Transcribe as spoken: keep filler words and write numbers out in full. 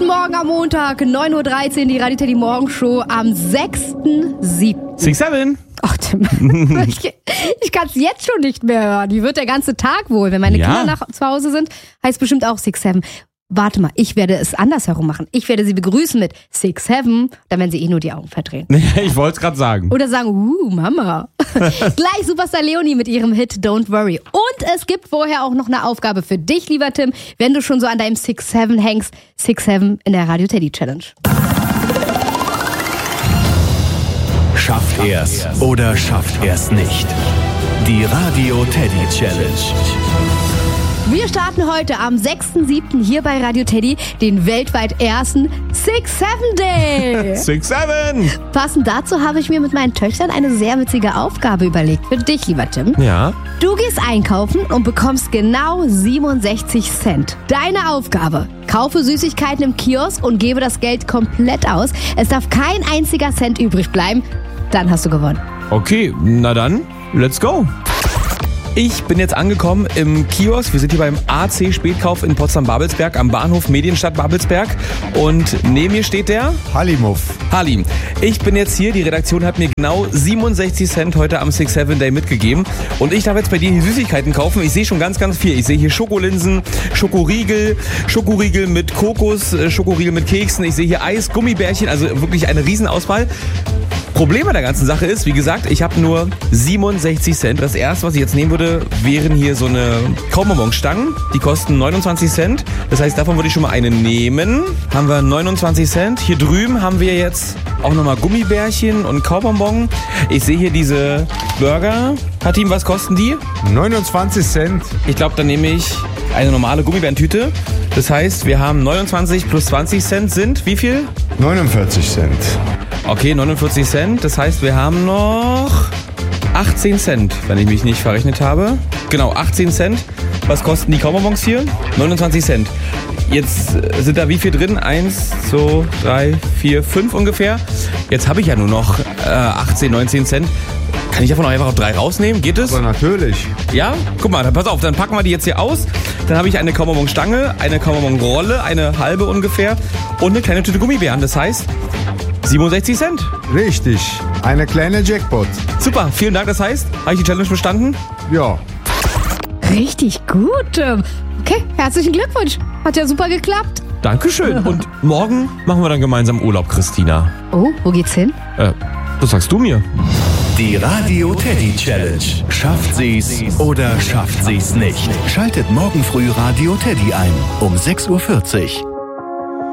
Guten Morgen am Montag, neun Uhr dreizehn, die Radio Teddy Morgenshow am sechsten siebten six seven. Ach, Tim, ich, ich kann es jetzt schon nicht mehr hören. Wie wird der ganze Tag wohl? Wenn meine Ja. Kinder nach, zu Hause sind, heißt bestimmt auch six seven. Warte mal, ich werde es andersherum machen. Ich werde sie begrüßen mit six seven, dann werden sie eh nur die Augen verdrehen. Ich wollte es gerade sagen. Oder sagen, uh, Mama. Gleich Superstar Leonie mit ihrem Hit Don't Worry. Und es gibt vorher auch noch eine Aufgabe für dich, lieber Tim, wenn du schon so an deinem six seven hängst. six seven in der Radio Teddy Challenge. Schafft er's oder schafft er's nicht? Die Radio Teddy Challenge. Wir starten heute am sechsten siebten hier bei Radio Teddy den weltweit ersten six seven Day. six seven. Passend dazu habe ich mir mit meinen Töchtern eine sehr witzige Aufgabe überlegt. Für dich, lieber Tim. Ja. Du gehst einkaufen und bekommst genau siebenundsechzig Cent. Deine Aufgabe: Kaufe Süßigkeiten im Kiosk und gebe das Geld komplett aus. Es darf kein einziger Cent übrig bleiben. Dann hast du gewonnen. Okay, na dann, let's go. Ich bin jetzt angekommen im Kiosk. Wir sind hier beim A C Spätkauf in Potsdam-Babelsberg am Bahnhof Medienstadt Babelsberg. Und neben mir steht der Halimov. Halim. Ich bin jetzt hier. Die Redaktion hat mir genau siebenundsechzig Cent heute am six seven Day mitgegeben. Und ich darf jetzt bei dir die Süßigkeiten kaufen. Ich sehe schon ganz, ganz viel. Ich sehe hier Schokolinsen, Schokoriegel, Schokoriegel mit Kokos, äh, Schokoriegel mit Keksen. Ich sehe hier Eis, Gummibärchen. Also wirklich eine Riesenauswahl. Problem bei der ganzen Sache ist, wie gesagt, ich habe nur siebenundsechzig Cent. Das erste, was ich jetzt nehmen würde, wären hier so eine Kaubonbon-Stangen. Die kosten neunundzwanzig Cent. Das heißt, davon würde ich schon mal eine nehmen. Haben wir neunundzwanzig Cent. Hier drüben haben wir jetzt auch nochmal Gummibärchen und Kaubonbon. Ich sehe hier diese Burger. Hatim, was kosten die? neunundzwanzig Cent. Ich glaube, dann nehme ich eine normale Gummibärentüte. Das heißt, wir haben neunundzwanzig plus zwanzig Cent sind wie viel? neunundvierzig Cent. Okay, neunundvierzig Cent. Das heißt, wir haben noch achtzehn Cent, wenn ich mich nicht verrechnet habe. Genau, achtzehn Cent. Was kosten die Kaubonbons hier? neunundzwanzig Cent. Jetzt sind da wie viel drin? Eins, zwei, drei, vier, fünf ungefähr. Jetzt habe ich ja nur noch äh, achtzehn, neunzehn Cent. Kann ich davon auch einfach drei rausnehmen? Geht es? Aber natürlich. Ja? Guck mal, dann pass auf, dann packen wir die jetzt hier aus. Dann habe ich eine Kaubonbon-Stange, eine Kaubonbon-Rolle, eine halbe ungefähr und eine kleine Tüte Gummibären. Das heißt siebenundsechzig Cent. Richtig. Eine kleine Jackpot. Super, vielen Dank. Das heißt, habe ich die Challenge bestanden? Ja. Richtig gut, Tim. Okay, herzlichen Glückwunsch. Hat ja super geklappt. Dankeschön. Und morgen machen wir dann gemeinsam Urlaub, Christina. Oh, wo geht's hin? Äh, das sagst du mir. Die Radio Teddy Challenge. Schafft sie's oder schafft sie's nicht? Schaltet morgen früh Radio Teddy ein um sechs Uhr vierzig.